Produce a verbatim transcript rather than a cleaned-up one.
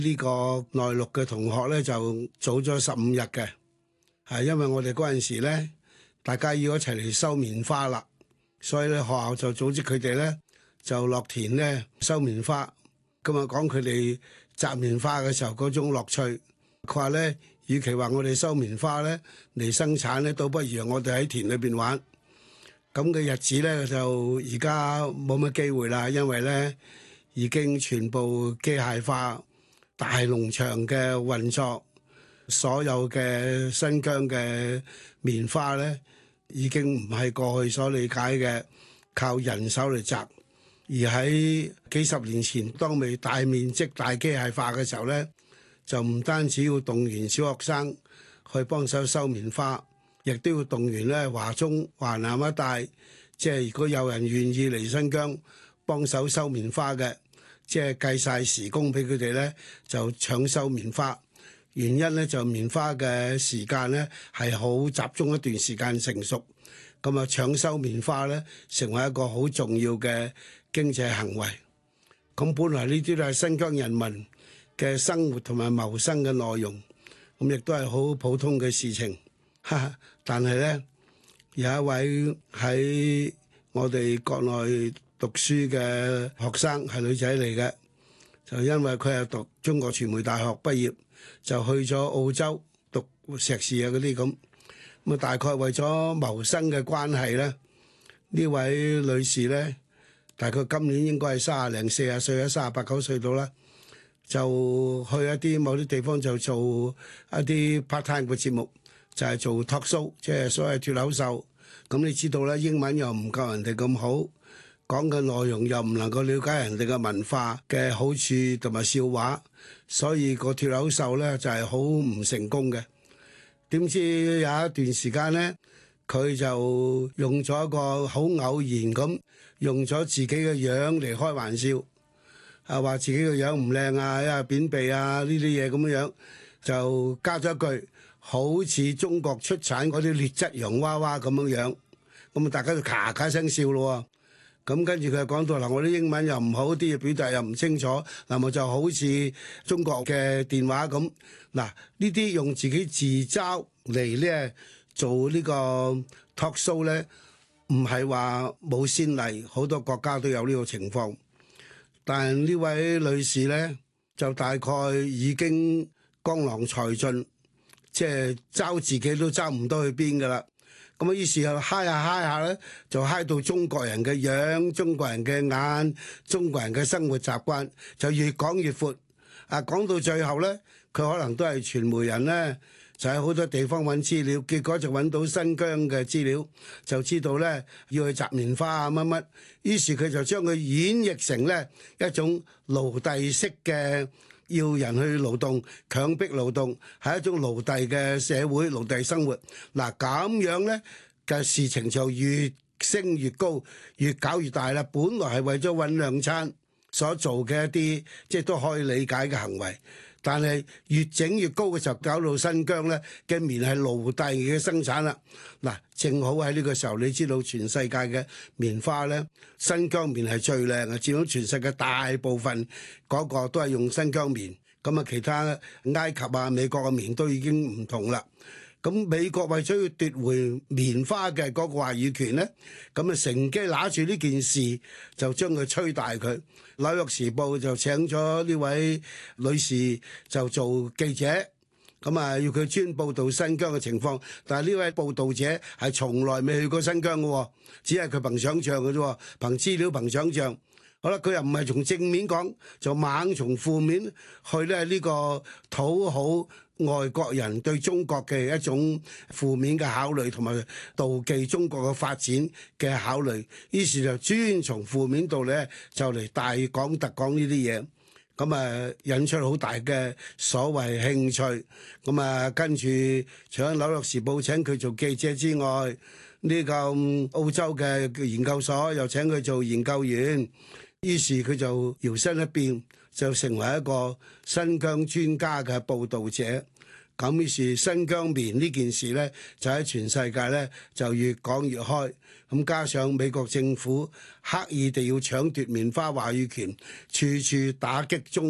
呢個內陸嘅同學咧就早咗十五日嘅，係因為我哋嗰陣時咧，大家要一齊嚟收棉花啦，所以咧學校就組織佢哋咧就落田咧收棉花。咁啊講佢哋摘棉花嘅時候嗰種樂趣，佢話咧，與其話我哋收棉花咧嚟生產咧，倒不如我哋喺田裏邊玩。咁嘅日子咧就而家冇乜機會啦，因為咧已經全部機械化。大農場嘅運作，所有嘅新疆嘅棉花咧，已經唔係過去所理解嘅靠人手嚟摘，而喺幾十年前，當未大面積大機械化嘅時候咧，就唔單止要動員小學生去幫手收棉花，亦都要動員咧華中、華南一帶，即係如果有人願意嚟新疆幫手收棉花嘅。即係計晒時工俾佢哋咧，就搶收棉花。原因咧就棉花嘅時間咧係好集中一段時間成熟，咁啊搶收棉花咧成為一個好重要嘅經濟行為。咁本來呢啲都係新疆人民嘅生活同埋謀生嘅內容，咁亦都係好普通嘅事情。哈哈，但係咧有一位喺我哋國內讀書嘅學生係女仔嚟嘅，就因為佢係讀中國傳媒大學畢業，就去咗澳洲讀碩士啊嗰啲咁。咁啊大概為咗謀生嘅關係咧，呢位女士咧，大概今年應該係三十零四十歲啊，三十八九歲到啦，就去一啲某啲地方就做一啲 part time 嘅節目，就係做 talk show， 即係所謂脫口秀。咁你知道咧，英文又唔夠人哋咁好。講嘅內容又唔能夠了解人哋嘅文化嘅好處同埋笑話，所以個脫口秀咧就係好唔成功嘅。點知有一段時間咧，佢就用咗一個好偶然咁，用咗自己嘅樣嚟開玩笑，啊話自己嘅樣唔靚啊，啊扁鼻啊呢啲嘢咁樣樣，就加咗一句好似中國出產嗰啲劣質洋娃娃咁樣樣，咁啊大家就咔咔聲笑咯。咁跟住佢又講到嗱，我啲英文又唔好，啲嘢表達又唔清楚，嗱咪就好似中國嘅電話咁。嗱呢啲用自己自嘲嚟咧做呢個 talk show 咧，唔係話冇先例，好多國家都有呢個情況。但係呢位女士咧，就大概已經江郎才盡，即係嘲自己都嘲唔到去邊噶啦。咁啊，於是又嗨下嗨下咧，就嗨到中國人嘅樣、中國人嘅眼、中國人嘅生活習慣，就越講越闊。啊，講到最後咧，佢可能都係傳媒人咧，就喺好多地方揾資料，結果就揾到新疆嘅資料，就知道咧要去摘棉花啊乜乜。於是佢就將佢演繹成咧一種奴隸式嘅。要人去勞動，強迫勞動係一種奴隸嘅社會、奴隸生活。嗱咁樣咧嘅事情就越升越高，越搞越大啦。本來係為咗揾兩餐所做嘅一啲，即係都可以理解嘅行為，但係越整越高嘅時候，搞到新疆咧嘅棉係奴隸嘅生產啦。嗱，正好喺呢個時候，你知道全世界嘅棉花咧，新疆棉係最靚嘅，佔到全世界大部分嗰個都係用新疆棉。咁啊，其他埃及啊、美國嘅棉都已經唔同啦。咁美國為咗要奪回棉花嘅嗰個話語權咧，咁啊乘機拿住呢件事就將佢吹大佢。紐約時報就請咗呢位女士就做記者，咁啊要佢專報導新疆嘅情況。但係呢位報導者係從來未去過新疆嘅，只係佢憑想像嘅啫，憑資料憑想像。好啦，佢又唔係從正面講，就猛從負面去咧呢個討好外國人對中國嘅一種負面嘅考慮，同埋妒忌中國嘅發展嘅考慮。於是就專從負面度咧就嚟大講特講呢啲嘢，咁啊引出好大嘅所謂興趣。咁啊跟住除咗紐約時報請佢做記者之外，呢個澳洲嘅研究所又請佢做研究員。於是佢就搖身一變，就成為一個新疆專家嘅報導者。咁於是新疆棉呢件事呢，就喺全世界呢，就越講越開。咁加上美國政府刻意地要搶奪棉花話語權，處處打擊中